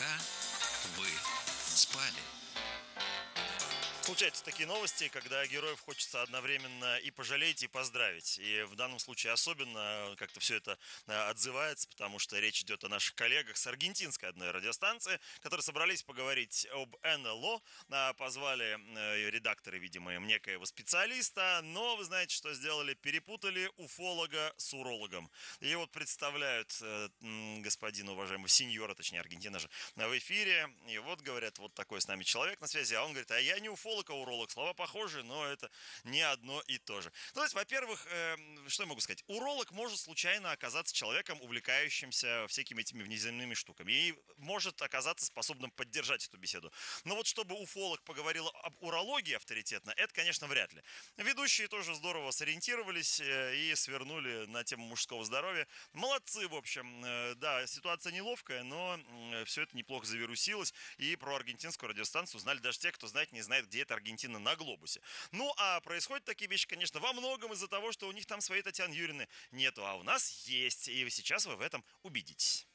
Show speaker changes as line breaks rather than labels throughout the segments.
Пока вы спали.
Случаются такие новости, когда героев хочется одновременно и пожалеть, и поздравить. И в данном случае особенно как-то все это отзывается, потому что речь идет о наших коллегах с аргентинской одной радиостанции, которые собрались поговорить об НЛО. Позвали редакторы, видимо, им некоего специалиста, но вы знаете, что сделали? Перепутали уфолога с урологом. И вот представляют господина уважаемого сеньора, точнее Аргентина же, в эфире. И вот говорят, вот такой с нами человек на связи, а он говорит, а я не уфолог, а уролог. Слова похожи, но это не одно и то же. Ну, то есть, во-первых, что я могу сказать? Уролог может случайно оказаться человеком, увлекающимся всякими этими внеземными штуками. И может оказаться способным поддержать эту беседу. Но вот чтобы уфолог поговорил об урологии авторитетно, это, конечно, вряд ли. Ведущие тоже здорово сориентировались и свернули на тему мужского здоровья. Молодцы, в общем. Да, ситуация неловкая, но все это неплохо завирусилось. И про аргентинскую радиостанцию знали даже те, кто знать не знает, где это Аргентина на глобусе. Ну, а происходят такие вещи, конечно, во многом из-за того, что у них там своей Татьяны Юрьевны нету, а у нас есть. И сейчас вы в этом убедитесь.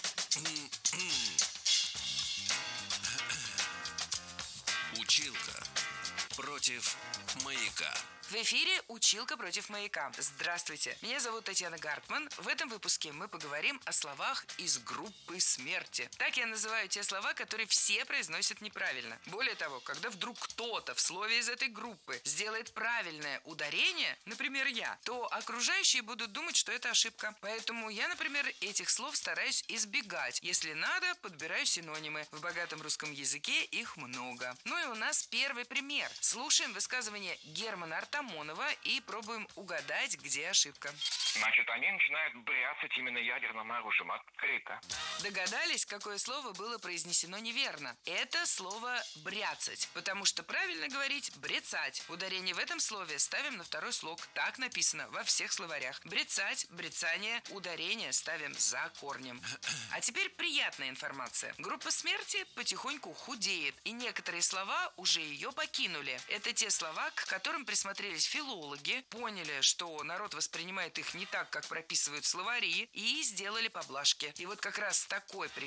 Училка против маяка.
В эфире «Училка против маяка». Здравствуйте, меня зовут Татьяна Гартман. В этом выпуске мы поговорим о словах из группы смерти. Так я называю те слова, которые все произносят неправильно. Более того, когда вдруг кто-то в слове из этой группы сделает правильное ударение, например, я, то окружающие будут думать, что это ошибка. Поэтому я, например, этих слов стараюсь избегать. Если надо, подбираю синонимы. В богатом русском языке их много. Ну и у нас первый пример. Слушаем высказывание Германа Артамонова и пробуем угадать, где ошибка.
Значит, они начинают бряцать именно ядерным оружием открыто.
Догадались, какое слово было произнесено неверно? Это слово «бряцать», потому что правильно говорить «брецать». Ударение в этом слове ставим на второй слог. Так написано во всех словарях. Брецать, брецание, ударение ставим за корнем. А теперь приятная информация. Группа смерти потихоньку худеет, и некоторые слова уже ее покинули. Это те слова, к которым присмотрелись филологи, поняли, что народ воспринимает их не так, как прописывают словари, и сделали поблажки. И вот как раз такой пример